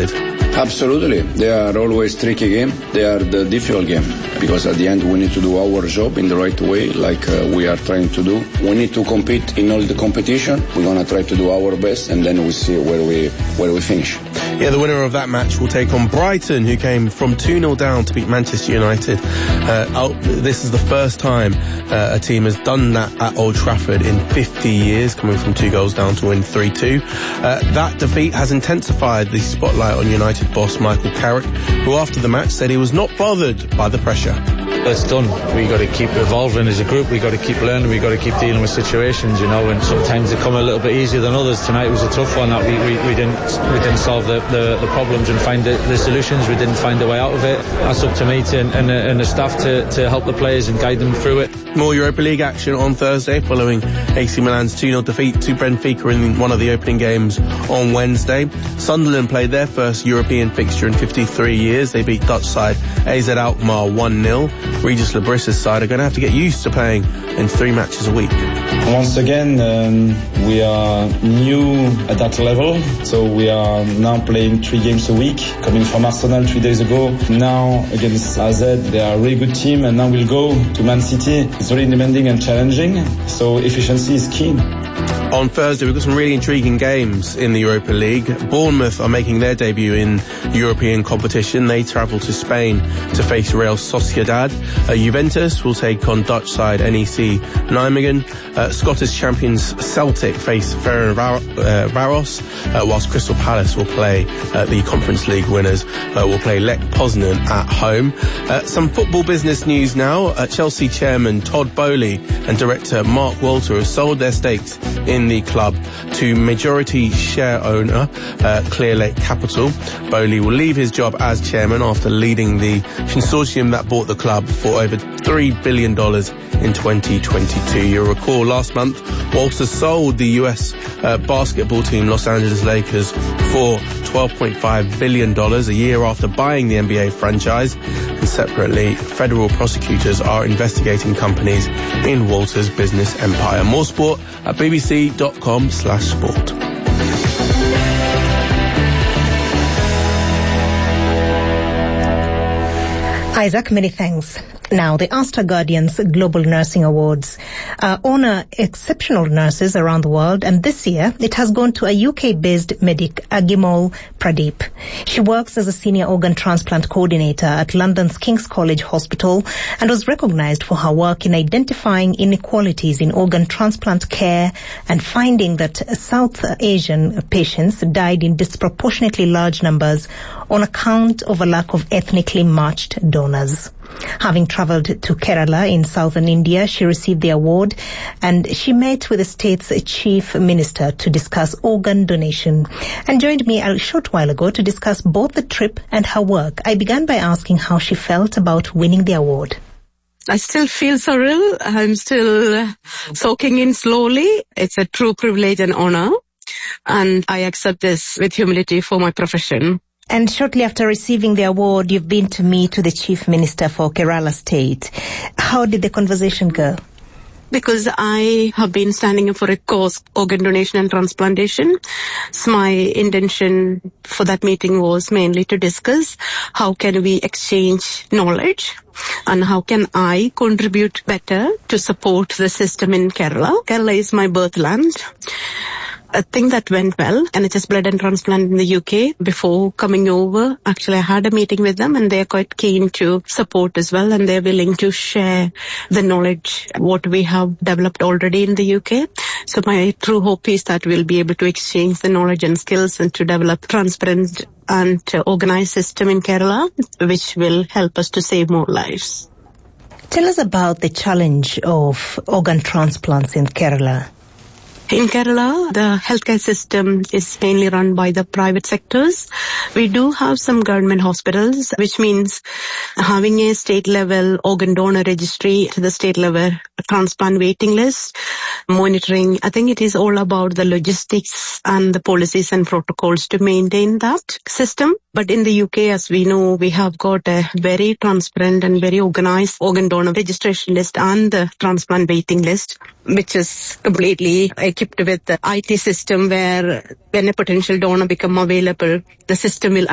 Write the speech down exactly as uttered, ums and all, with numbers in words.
United? Absolutely. They are always tricky game. They are the difficult game because at the end we need to do our job in the right way, like uh, we are trying to do. We need to compete in all the competition. We're gonna try to do our best, and then we see where we where we finish. Yeah, the winner of that match will take on Brighton, who came from two nil down to beat Manchester United. Uh, oh, this is the first time uh, a team has done that at Old Trafford in fifty years, coming from two goals down to win three two. Uh, that defeat has intensified the spotlight on United boss Michael Carrick, who after the match said he was not bothered by the pressure. It's done. We got to keep evolving as a group. We got to keep learning. We got to keep dealing with situations, you know. And sometimes they come a little bit easier than others. Tonight was a tough one. That we, we, we didn't we didn't solve the, the, the problems and find the, the solutions. We didn't find a way out of it. That's up to me to, and, and the staff to, to help the players and guide them through it. More Europa League action on Thursday following A C Milan's two nil defeat to Benfica in one of the opening games on Wednesday. Sunderland played their first European fixture in fifty-three years. They beat Dutch side A Z Alkmaar one nil. Regis Labrissa's side are going to have to get used to playing in three matches a week. Once again, um, we are new at that level, so we are now playing three games a week, coming from Arsenal three days ago. Now against A Z, they are a really good team, and now we'll go to Man City. It's very demanding and challenging, so efficiency is key. On Thursday, we've got some really intriguing games in the Europa League. Bournemouth are making their debut in European competition. They travel to Spain to face Real Sociedad. Uh, Juventus will take on Dutch side N E C Nijmegen. Uh, Scottish champions Celtic face Ferencváros, uh, whilst Crystal Palace will play uh, the Conference League winners. Uh, will play Lech Poznan at home. Uh, some football business news now. Uh, Chelsea chairman Todd Boehly and director Mark Walter have sold their stakes in in the club to majority share owner uh, Clearlake Capital. Boehly will leave his job as chairman after leading the consortium that bought the club for over three billion dollars in twenty twenty-two. You'll recall last month Walter sold the U S uh, basketball team Los Angeles Lakers for twelve point five billion dollars a year after buying the N B A franchise. And separately, federal prosecutors are investigating companies in Walter's business empire. More sport at bbc.com slash sport. Isaac, many thanks. Now, the Asta Guardians Global Nursing Awards uh, honour exceptional nurses around the world, and this year it has gone to a U K-based medic, Agimol Pradeep. She works as a senior organ transplant coordinator at London's King's College Hospital and was recognised for her work in identifying inequalities in organ transplant care and finding that South Asian patients died in disproportionately large numbers on account of a lack of ethnically matched donors. Having travelled to Kerala in southern India, she received the award and she met with the state's chief minister to discuss organ donation and joined me a short while ago to discuss both the trip and her work. I began by asking how she felt about winning the award. I still feel surreal. I'm still soaking in slowly. It's a true privilege and honour, and I accept this with humility for my profession. And shortly after receiving the award, you've been to meet with the Chief Minister for Kerala State. How did the conversation go? Because I have been standing up for a cause, organ donation and transplantation. So my intention for that meeting was mainly to discuss how can we exchange knowledge and how can I contribute better to support the system in Kerala. Kerala is my birthland. I think that went well. N H S Blood and Transplant in the U K, before coming over, actually I had a meeting with them and they're quite keen to support as well, and they're willing to share the knowledge, what we have developed already in the U K. So my true hope is that we'll be able to exchange the knowledge and skills and to develop transparent and organised system in Kerala, which will help us to save more lives. Tell us about the challenge of organ transplants in Kerala. In Kerala, the healthcare system is mainly run by the private sectors. We do have some government hospitals, which means having a state-level organ donor registry to the state-level transplant waiting list, monitoring. I think it is all about the logistics and the policies and protocols to maintain that system. But in the U K, as we know, we have got a very transparent and very organized organ donor registration list and the transplant waiting list, which is completely equipped with the I T system where when a potential donor become available, the system will